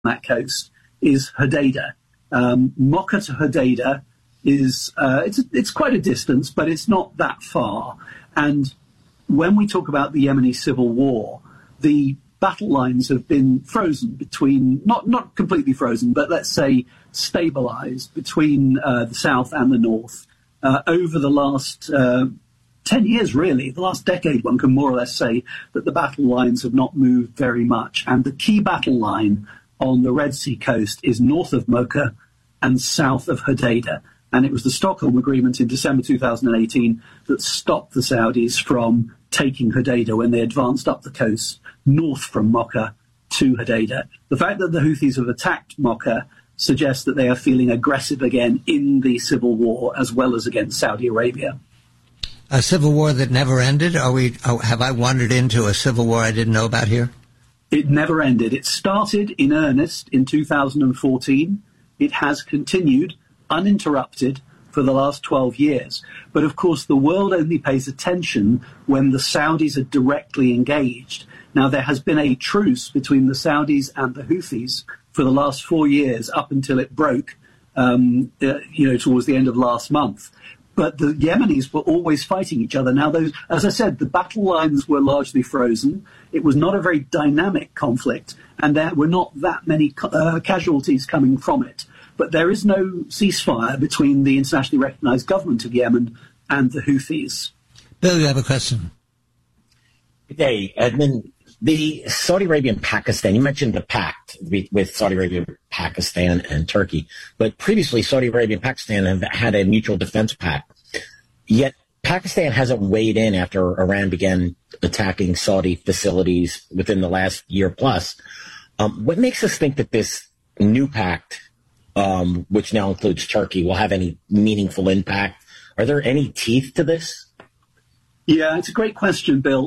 that coast is Hodeidah. Mocha to Hodeidah is it's quite a distance, but it's not that far. And when we talk about the Yemeni civil war, the battle lines have been frozen between, not completely frozen, but let's say stabilized between the south and the north over the last 10 years, really. The last decade, one can more or less say that the battle lines have not moved very much. And the key battle line on the Red Sea coast is north of Mocha and south of Hodeidah. And it was the Stockholm Agreement in December 2018 that stopped the Saudis from taking Hodeidah when they advanced up the coast north from Mocha to Hodeidah. The fact that the Houthis have attacked Mocha suggests that they are feeling aggressive again in the civil war as well as against Saudi Arabia. A civil war that never ended? Have I wandered into a civil war I didn't know about here? It never ended. It started in earnest in 2014. It has continued uninterrupted for the last 12 years. But of course, the world only pays attention when the Saudis are directly engaged. Now, there has been a truce between the Saudis and the Houthis for the last 4 years up until it broke, towards the end of last month. But the Yemenis were always fighting each other. Now, those, as I said, the battle lines were largely frozen. It was not a very dynamic conflict, and there were not that many casualties coming from it. But there is no ceasefire between the internationally recognized government of Yemen and the Houthis. Bill, you have a question? Good day, Edmund. The Saudi Arabia and Pakistan, you mentioned the pact with Saudi Arabia, Pakistan, and Turkey. But previously, Saudi Arabia and Pakistan have had a mutual defense pact. Yet Pakistan hasn't weighed in after Iran began attacking Saudi facilities within the last year plus. What makes us think that this new pact, which now includes Turkey, will have any meaningful impact? Are there any teeth to this? Yeah, it's a great question, Bill.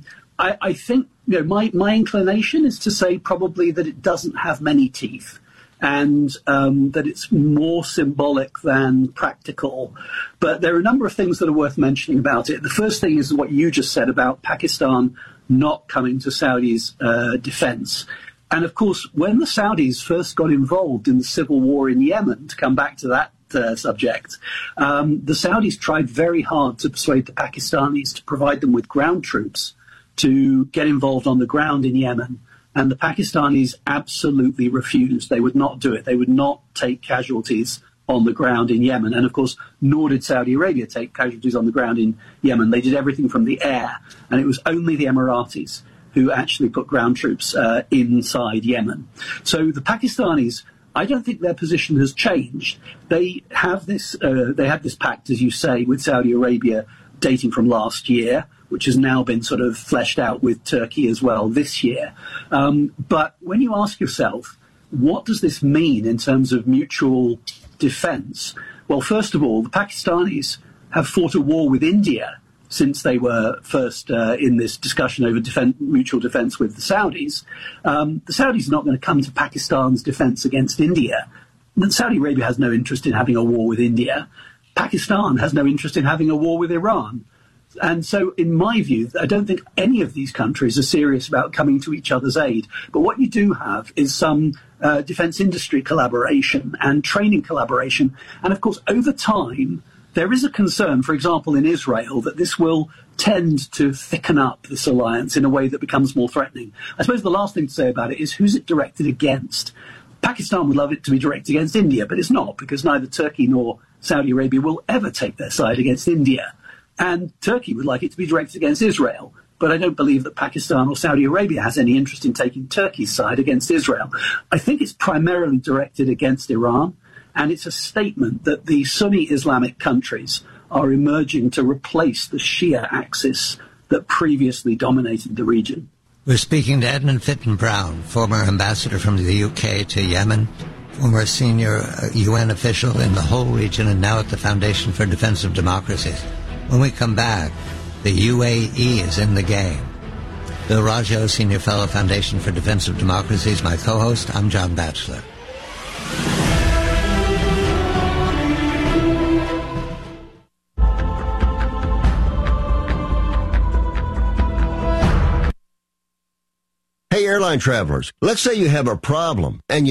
I think my inclination is to say probably that it doesn't have many teeth and that it's more symbolic than practical. But there are a number of things that are worth mentioning about it. The first thing is what you just said about Pakistan not coming to Saudi's defense. And of course, when the Saudis first got involved in the civil war in Yemen, to come back to that subject, the Saudis tried very hard to persuade the Pakistanis to provide them with ground troops to get involved on the ground in Yemen. And the Pakistanis absolutely refused. They would not do it. They would not take casualties on the ground in Yemen. And of course, nor did Saudi Arabia take casualties on the ground in Yemen. They did everything from the air. And it was only the Emiratis who actually put ground troops inside Yemen. So the Pakistanis, I don't think their position has changed. They have this pact, as you say, with Saudi Arabia dating from last year, which has now been sort of fleshed out with Turkey as well this year. But when you ask yourself, what does this mean in terms of mutual defense? Well, first of all, the Pakistanis have fought a war with India since they were first in this discussion over mutual defense with the Saudis. The Saudis are not going to come to Pakistan's defense against India. Saudi Arabia has no interest in having a war with India. Pakistan has no interest in having a war with Iran. And so, in my view, I don't think any of these countries are serious about coming to each other's aid. But what you do have is some defense industry collaboration and training collaboration. And of course, over time, there is a concern, for example, in Israel, that this will tend to thicken up this alliance in a way that becomes more threatening. I suppose the last thing to say about it is who's it directed against? Pakistan would love it to be directed against India, but it's not, because neither Turkey nor Saudi Arabia will ever take their side against India. And Turkey would like it to be directed against Israel. But I don't believe that Pakistan or Saudi Arabia has any interest in taking Turkey's side against Israel. I think it's primarily directed against Iran. And it's a statement that the Sunni Islamic countries are emerging to replace the Shia axis that previously dominated the region. We're speaking to Edmund Fitton-Brown, former ambassador from the UK to Yemen, former senior UN official in the whole region, and now at the Foundation for Defense of Democracies. When we come back, the UAE is in the game. Bill Raggio, Senior Fellow, Foundation for Defense of Democracies, my co-host. I'm John Batchelor. mind, travelers, let's say you have a problem and